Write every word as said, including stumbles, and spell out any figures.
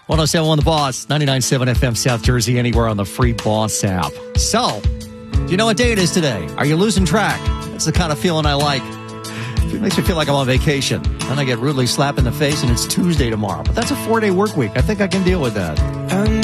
one oh seven point one The Boss, ninety-nine point seven F M South Jersey, anywhere on the free Boss app. So, do you know what day it is today? Are you losing track? That's the kind of feeling I like. It makes me feel like I'm on vacation. Then I get rudely slapped in the face and it's Tuesday tomorrow. But that's a four-day work week. I think I can deal with that.